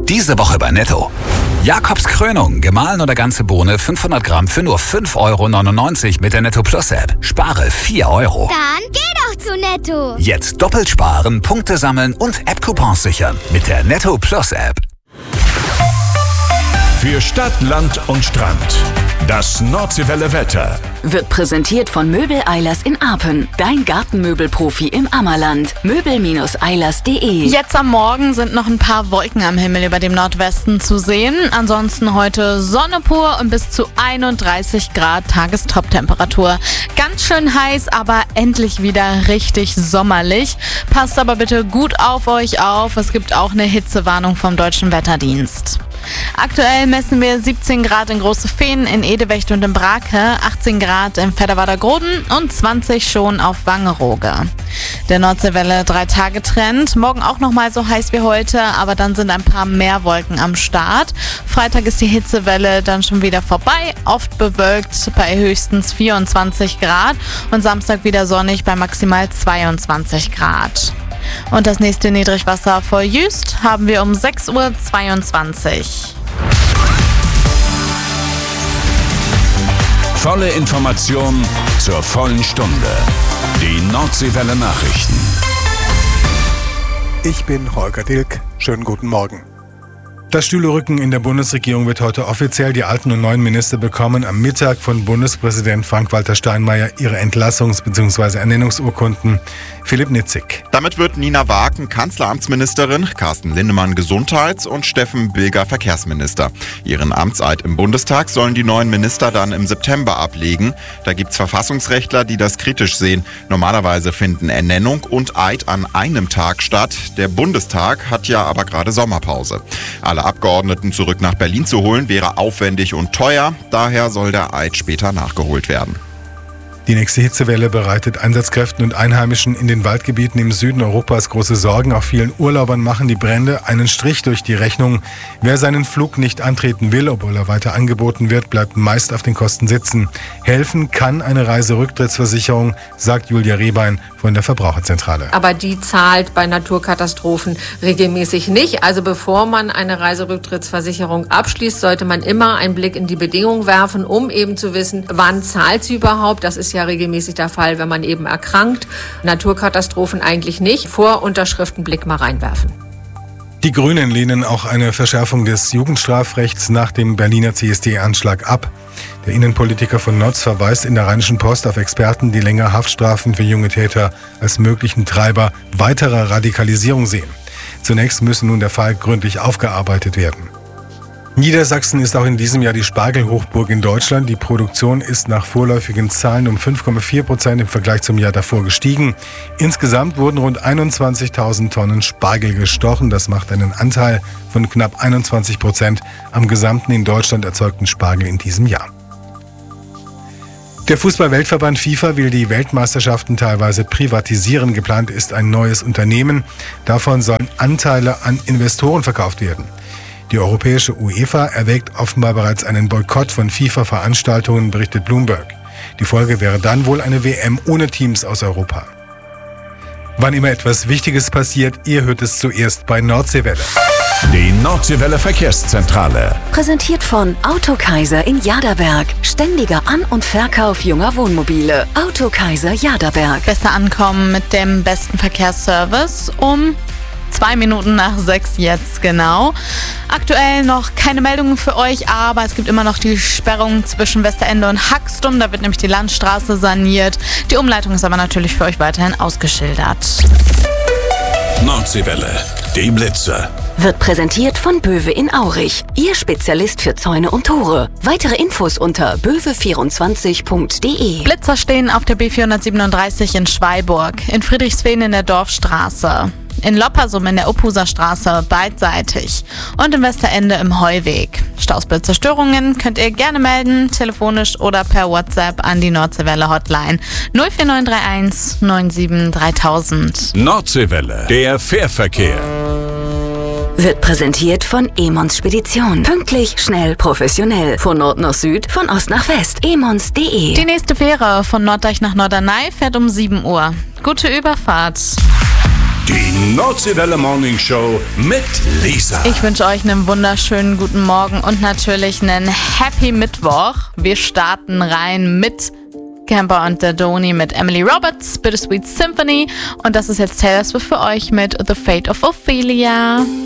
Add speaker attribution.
Speaker 1: Diese Woche bei Netto. Jakobs Krönung, gemahlen oder ganze Bohne 500 Gramm für nur 5,99 € mit der Netto Plus App. Spare 4 €.
Speaker 2: Dann geh doch zu Netto.
Speaker 1: Jetzt doppelt sparen, Punkte sammeln und App-Coupons sichern mit der Netto Plus App.
Speaker 3: Für Stadt, Land und Strand. Das Nordseewelle Wetter
Speaker 4: wird präsentiert von Möbel Eilers in Arpen. Dein Gartenmöbelprofi im Ammerland. Möbel-Eilers.de.
Speaker 5: Jetzt am Morgen sind noch ein paar Wolken am Himmel über dem Nordwesten zu sehen. Ansonsten heute Sonne pur und bis zu 31 Grad Tagestoptemperatur. Ganz schön heiß, aber endlich wieder richtig sommerlich. Passt aber bitte gut auf euch auf. Es gibt auch eine Hitzewarnung vom Deutschen Wetterdienst. Aktuell messen wir 17 Grad in Große Fehn, in Edewecht und in Brake, 18 Grad in Vedderwader-Groden und 20 schon auf Wangerooge. Der Nordseewelle 3-Tage-Trend. Morgen auch nochmal so heiß wie heute, aber dann sind ein paar mehr Wolken am Start. Freitag ist die Hitzewelle dann schon wieder vorbei, oft bewölkt bei höchstens 24 Grad und Samstag wieder sonnig bei maximal 22 Grad. Und das nächste Niedrigwasser vor Jüst haben wir um 6:22 Uhr.
Speaker 3: Volle Information zur vollen Stunde. Die Nordseewelle Nachrichten.
Speaker 6: Ich bin Holger Dilk. Schönen guten Morgen. Das Stühlerücken in der Bundesregierung wird heute offiziell. Die alten und neuen Minister bekommen am Mittag von Bundespräsident Frank-Walter Steinmeier ihre Entlassungs- bzw. Ernennungsurkunden. Philipp Nitzig.
Speaker 7: Damit wird Nina Waken Kanzleramtsministerin, Carsten Linnemann Gesundheits- und Steffen Bilger Verkehrsminister. Ihren Amtseid im Bundestag sollen die neuen Minister dann im September ablegen. Da gibt's Verfassungsrechtler, die das kritisch sehen. Normalerweise finden Ernennung und Eid an einem Tag statt. Der Bundestag hat ja aber gerade Sommerpause. Alle Abgeordneten zurück nach Berlin zu holen, wäre aufwendig und teuer. Daher soll der Eid später nachgeholt werden.
Speaker 6: Die nächste Hitzewelle bereitet Einsatzkräften und Einheimischen in den Waldgebieten im Süden Europas große Sorgen. Auch vielen Urlaubern machen die Brände einen Strich durch die Rechnung. Wer seinen Flug nicht antreten will, obwohl er weiter angeboten wird, bleibt meist auf den Kosten sitzen. Helfen kann eine Reiserücktrittsversicherung, sagt Julia Rehbein von der Verbraucherzentrale.
Speaker 8: Aber die zahlt bei Naturkatastrophen regelmäßig nicht. Also bevor man eine Reiserücktrittsversicherung abschließt, sollte man immer einen Blick in die Bedingungen werfen, um eben zu wissen, wann zahlt sie überhaupt. Das ist ja regelmäßig der Fall, wenn man eben erkrankt. Naturkatastrophen eigentlich nicht. Vor Unterschriftenblick mal reinwerfen.
Speaker 6: Die Grünen lehnen auch eine Verschärfung des Jugendstrafrechts nach dem Berliner CSD-Anschlag ab. Der Innenpolitiker von Notz verweist in der Rheinischen Post auf Experten, die länger Haftstrafen für junge Täter als möglichen Treiber weiterer Radikalisierung sehen. Zunächst müsse nun der Fall gründlich aufgearbeitet werden. Niedersachsen ist auch in diesem Jahr die Spargelhochburg in Deutschland. Die Produktion ist nach vorläufigen Zahlen um 5,4% im Vergleich zum Jahr davor gestiegen. Insgesamt wurden rund 21.000 Tonnen Spargel gestochen. Das macht einen Anteil von knapp 21% am gesamten in Deutschland erzeugten Spargel in diesem Jahr. Der Fußball-Weltverband FIFA will die Weltmeisterschaften teilweise privatisieren. Geplant ist ein neues Unternehmen. Davon sollen Anteile an Investoren verkauft werden. Die europäische UEFA erwägt offenbar bereits einen Boykott von FIFA-Veranstaltungen, berichtet Bloomberg. Die Folge wäre dann wohl eine WM ohne Teams aus Europa. Wann immer etwas Wichtiges passiert, ihr hört es zuerst bei Nordseewelle.
Speaker 3: Die Nordseewelle Verkehrszentrale.
Speaker 4: Präsentiert von Autokaiser in Jaderberg. Ständiger An- und Verkauf junger Wohnmobile. Autokaiser Jaderberg.
Speaker 5: Besser ankommen mit dem besten Verkehrsservice um 2 Minuten nach 6 jetzt genau. Aktuell noch keine Meldungen für euch, aber es gibt immer noch die Sperrung zwischen Westerende und Hackstum. Da wird nämlich die Landstraße saniert. Die Umleitung ist aber natürlich für euch weiterhin ausgeschildert.
Speaker 3: Nordseewelle, die Blitze.
Speaker 4: Wird präsentiert von Böwe in Aurich. Ihr Spezialist für Zäune und Tore. Weitere Infos unter böwe24.de.
Speaker 5: Blitzer stehen auf der B437 in Schweiburg, in Friedrichsfehn in der Dorfstraße, in Loppersum in der Uphuser Straße beidseitig und in Westerende im Heuweg. Stausblitzerstörungen könnt ihr gerne melden, telefonisch oder per WhatsApp an die Nordseewelle Hotline 04931 97 3000.
Speaker 3: Nordseewelle, der Fährverkehr.
Speaker 4: Wird präsentiert von Emons Spedition. Pünktlich, schnell, professionell. Von Nord nach Süd, von Ost nach West. Emons.de.
Speaker 5: Die nächste Fähre von Norddeich nach Norderney fährt um 7 Uhr. Gute Überfahrt.
Speaker 3: Die Nordseewelle Morning Show mit Lisa.
Speaker 5: Ich wünsche euch einen wunderschönen guten Morgen und natürlich einen Happy Mittwoch. Wir starten rein mit Camper und Dadoni mit Emily Roberts, Bittersweet Symphony. Und das ist jetzt Taylor Swift für euch mit The Fate of Ophelia.